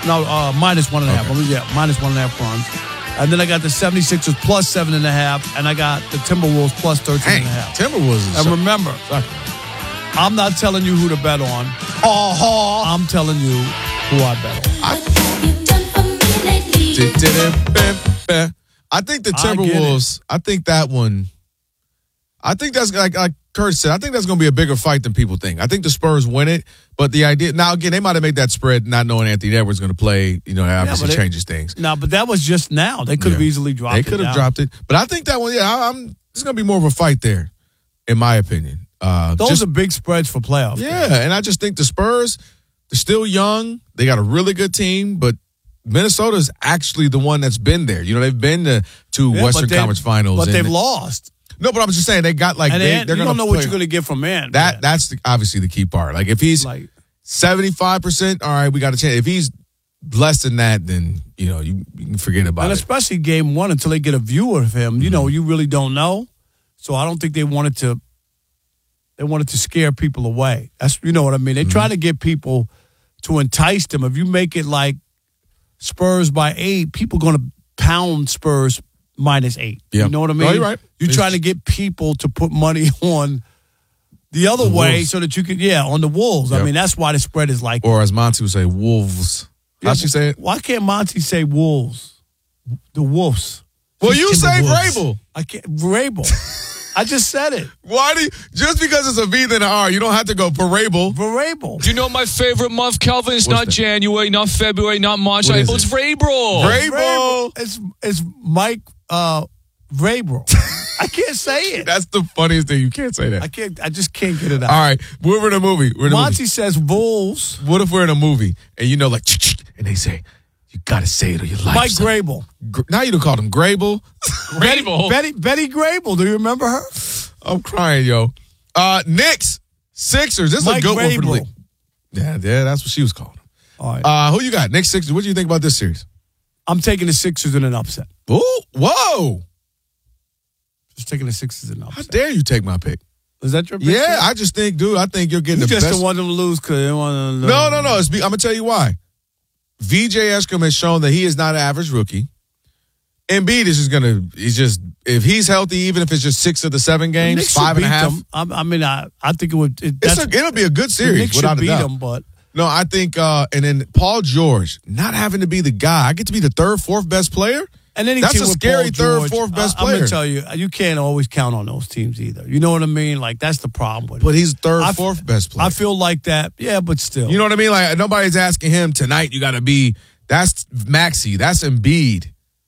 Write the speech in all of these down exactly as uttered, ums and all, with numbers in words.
No, uh, minus one and a half. Okay. Yeah, minus one and a half runs. And then I got the seventy-sixers plus seven and a half, and I got the Timberwolves plus thirteen Dang, and a half. Timberwolves is And remember, I'm not telling you who to bet on. Oh, I'm telling you who I bet on. I, I think the Timberwolves, I, I think that one, I think that's like, like Kurt said, I think that's going to be a bigger fight than people think. I think the Spurs win it, but the idea, now again, they might have made that spread not knowing Anthony Edwards is going to play, you know, that obviously yeah, changes it, things. No, but that was just now. They could have yeah. easily dropped they it. They could have down. dropped it. But I think that one, yeah, I, I'm, it's going to be more of a fight there, in my opinion. Uh, Those just, are big spreads for playoffs. Yeah, games. and I just think the Spurs, they're still young. They got a really good team, but Minnesota's actually the one that's been there. You know, they've been to two yeah, Western Conference Finals. But they've they, lost. No, but I'm just saying they got like, and they, they, they're you going to don't know play. what you're going to get from man. That man. That's the, obviously the key part. Like if he's like, seventy-five percent, all right, we got a chance. If he's less than that, then, you know, you, you can forget about and it. And especially game one, until they get a view of him, you mm-hmm. know, you really don't know. So I don't think they wanted to, they wanted to scare people away. That's, you know what I mean? They mm-hmm. try to get people to entice them. If you make it like Spurs by eight, people going to pound Spurs minus eight. Yep. You know what I mean? Oh, you're right. You're it's, trying to get people to put money on the other the way Wolves. So that you can, yeah, on the Wolves. Yep. I mean, that's why the spread is like Or as Monty would say, Wolves. Yeah, How'd she say it? Why can't Monty say Wolves? The Wolves. Well, She's you say Vrabel. I can't, Vrabel. I just said it. Why do you, just because it's a V then an R, you don't have to go Vrabel. Vrabel. Do you know my favorite month, Kelvin? It's What's not that? January, not February, not March. What April. Is it? It's Vrabel. Vrabel. It's it's Mike uh, Vrabel. I can't say it. That's the funniest thing. You can't say that. I can't. I just can't get it out. All right, we're in a movie. We're in a Monty movie. says Wolves. What if we're in a movie and you know, like, and they say, you gotta say it or your life. Mike Grable. Now you don't call him Grable. Grable. Betty, Betty Grable. Do you remember her? I'm crying, yo. Uh, Knicks, Sixers. This is Mike a good Grable. one for the league. Yeah, yeah, that's what she was calling. All right. Uh, who you got? Knicks, Sixers. What do you think about this series? I'm taking the Sixers in an upset. Ooh, whoa. Just taking the Sixers in an upset. How dare you take my pick? Is that your pick? Yeah, pick? I just think, dude, I think you're getting you the just best. don't want them to lose because they want to lose. No, no, no. It's, I'm going to tell you why. V J Eshkam has shown that he is not an average rookie. Embiid is just going to, he's just, if he's healthy, even if it's just six of the seven games, five and a half. I, I mean, I, I think it would. It, it's a, it'll be a good series, without a doubt. Them, but. No, I think, uh, and then Paul George, not having to be the guy. I get to be the third, fourth best player. And any That's team a with scary Paul third, George, fourth best I, player. I'm going to tell you, you can't always count on those teams either. You know what I mean? Like, that's the problem with it. But he's third, I, fourth best player. I feel like that. Yeah, but still. You know what I mean? Like, nobody's asking him tonight, you got to be, that's Maxey, that's Embiid.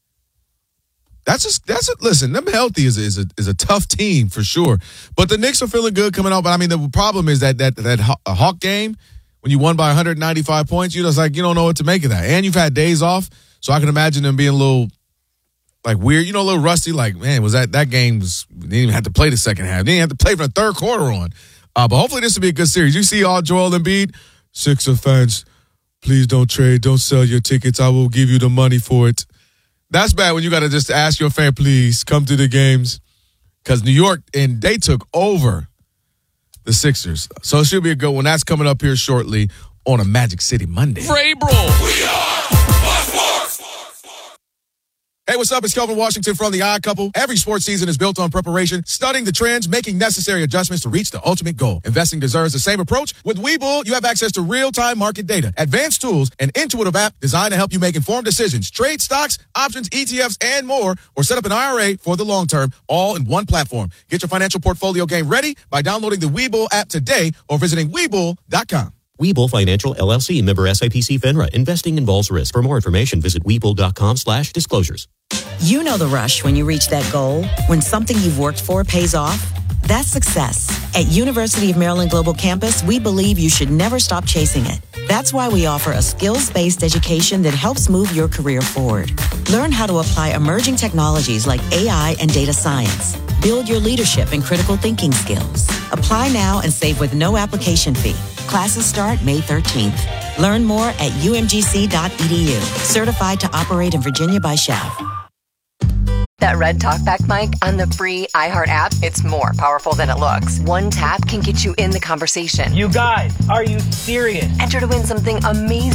That's just, that's a, listen, them healthy is, is, a, is a tough team for sure. But the Knicks are feeling good coming out. But I mean, the problem is that that that Hawk game, when you won by one hundred ninety-five points, you're just like, you don't know what to make of that. And you've had days off. So I can imagine them being a little, like, weird, you know, a little rusty. Like, man, was that, that game was, they didn't even have to play the second half. They didn't have to play for the third quarter on. Uh, but hopefully this will be a good series. You see all Joel Embiid, Sixer fans, please don't trade. Don't sell your tickets. I will give you the money for it. That's bad when you got to just ask your fan, please come to the games. Because New York, and they took over the Sixers. So it should be a good one. That's coming up here shortly on a Magic City Monday. Vrabel. We are Hey, what's up? It's Kelvin Washington from The Odd Couple. Every sports season is built on preparation, studying the trends, making necessary adjustments to reach the ultimate goal. Investing deserves the same approach. With Webull, you have access to real-time market data, advanced tools, and intuitive app designed to help you make informed decisions. Trade stocks, options, E T Fs, and more, or set up an I R A for the long term, all in one platform. Get your financial portfolio game ready by downloading the Webull app today or visiting Webull dot com. Webull Financial, L L C, member S I P C FINRA. Investing involves risk. For more information, visit Webull.com slash disclosures. You know the rush when you reach that goal, when something you've worked for pays off. That's success. At University of Maryland Global Campus, we believe you should never stop chasing it. That's why we offer a skills-based education that helps move your career forward. Learn how to apply emerging technologies like A I and data science. Build your leadership and critical thinking skills. Apply now and save with no application fee. Classes start May thirteenth. Learn more at U M G C dot E D U. Certified to operate in Virginia by S H A V. That red talkback mic on the free iHeart app, it's more powerful than it looks. One tap can get you in the conversation. You guys, are you serious? Enter to win something amazing.